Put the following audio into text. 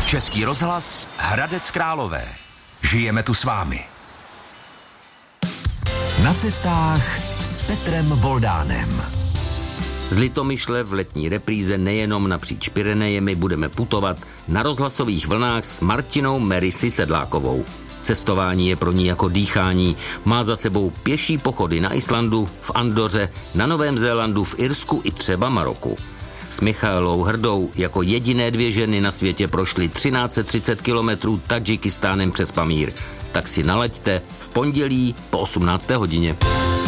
Český rozhlas Hradec Králové. Žijeme tu s vámi. Na cestách s Petrem Voldánem. Z Litomyšle v letní repríze nejenom napříč Pyrenejemi budeme putovat na rozhlasových vlnách s Martinou Merisy Sedlákovou. Cestování je pro ní jako dýchání. Má za sebou pěší pochody na Islandu, v Andoře, na Novém Zélandu, v Irsku i třeba Maroku. S Michaelou Hrdou jako jediné 2 ženy na světě prošly 1330 kilometrů Tadžikistánem přes Pamír. Tak si nalaďte v pondělí po 18. hodině.